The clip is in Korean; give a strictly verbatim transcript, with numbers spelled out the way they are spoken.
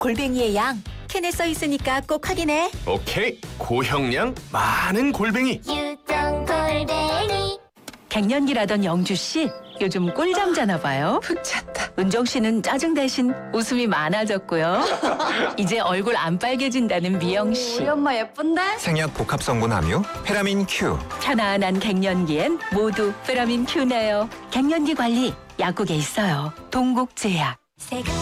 골뱅이의 양 캔에 써 있으니까 꼭 확인해. 오케이. 고형량 많은 골뱅이. 유정 골뱅이. 갱년기라던 영주 씨 요즘 꿀잠 자나 봐요. 푹 잤다. 은정 씨는 짜증 대신 웃음이 많아졌고요. 이제 얼굴 안 빨개진다는 미영 씨. 우리 엄마 예쁜데? 생약 복합 성분 함유 페라민 Q. 편안한 갱년기엔 모두 페라민 Q네요. 갱년기 관리 약국에 있어요. 동국제약.